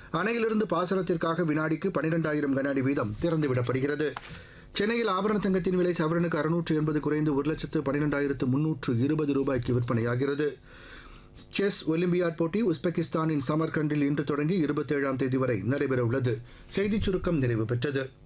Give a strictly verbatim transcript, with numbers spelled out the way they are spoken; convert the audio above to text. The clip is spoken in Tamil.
அணையிலிருந்து பாசனத்திற்காக வினாடிக்கு பனிரெண்டாயிரம் கன அடி வீதம் திறந்துவிடப்படுகிறது. சென்னையில் ஆபரண தங்கத்தின் விலை சவரனுக்கு அறுநூற்று எண்பது குறைந்து ஒரு லட்சத்து பன்னிரெண்டாயிரத்து முன்னூற்று இருபது ரூபாய்க்கு விற்பனையாகிறது. செஸ் ஒலிம்பியாட் போட்டி உஸ்பெகிஸ்தானின் சமர்கண்டில் இன்று தொடங்கி இருபத்தேழாம் தேதி வரை நடைபெறவுள்ளது. செய்திச் சுருக்கம் நிறைவு பெற்றது.